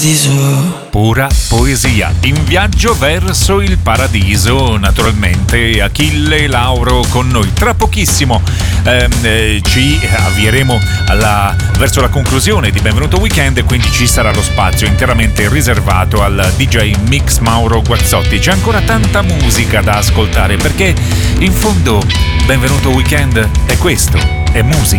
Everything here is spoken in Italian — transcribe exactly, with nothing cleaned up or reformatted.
Pura poesia, in viaggio verso il paradiso, naturalmente Achille Lauro con noi. Tra pochissimo ehm, eh, ci avvieremo alla, verso la conclusione di Benvenuto Weekend e quindi ci sarà lo spazio interamente riservato al D J Mix Mauro Guazzotti. C'è ancora tanta musica da ascoltare perché in fondo Benvenuto Weekend è questo, è musica.